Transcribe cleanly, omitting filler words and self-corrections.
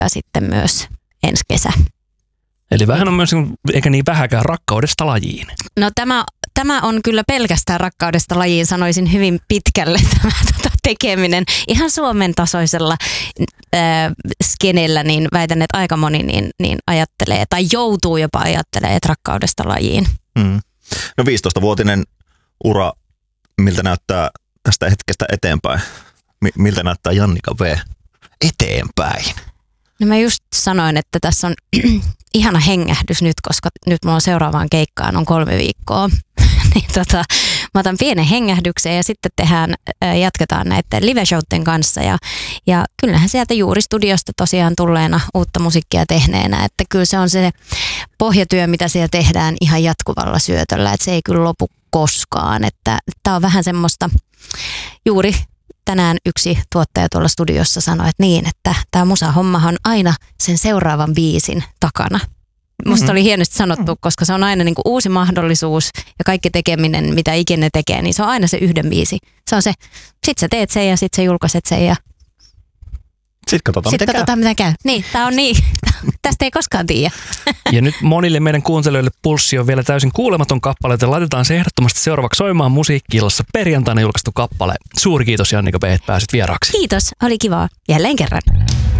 sitten myös ensi kesä. Eli vähän on myös, eikä niin vähäkään, rakkaudesta lajiin. No tämä on kyllä pelkästään rakkaudesta lajiin, sanoisin hyvin pitkälle tämä tekeminen. Ihan Suomen tasoisella skenellä, niin väitän, että aika moni niin ajattelee tai joutuu jopa ajattelemaan, että rakkaudesta lajiin. No 15-vuotinen ura, miltä näyttää tästä hetkestä eteenpäin? Miltä näyttää Jannika V eteenpäin? No mä just sanoin, että tässä on ihana hengähdys nyt, koska nyt mulla on seuraavaan keikkaan on 3 viikkoa. Niin mä otan pienen hengähdyksen ja sitten jatketaan näiden live-showten kanssa. Ja kyllähän sieltä juuri studiosta tosiaan tulleena uutta musiikkia tehneenä, että kyllä se on se pohjatyö, mitä siellä tehdään ihan jatkuvalla syötöllä, että se ei kyllä lopu koskaan. Että tää on vähän semmoista juuri. Tänään yksi tuottaja tuolla studiossa sanoi, että niin, että tämä musahommahan on aina sen seuraavan biisin takana. Musta oli hienosti sanottu, koska se on aina niin kuin uusi mahdollisuus ja kaikki tekeminen, mitä ikinä tekee, niin se on aina se yhden biisi. Se on se, sit sä teet sen ja sit sä julkaiset sen ja Sitten katsotaan, miten käy. Niin, tää on niin. Tästä ei koskaan tiedä. Ja nyt monille meidän kuuntelijoille Pulssi on vielä täysin kuulematon kappale, joten laitetaan se ehdottomasti seuraavaksi soimaan Musiikki-illassa perjantaina julkaistu kappale. Suuri kiitos Jannika B, että pääsit vieraaksi. Kiitos, oli kivaa. Jälleen kerran.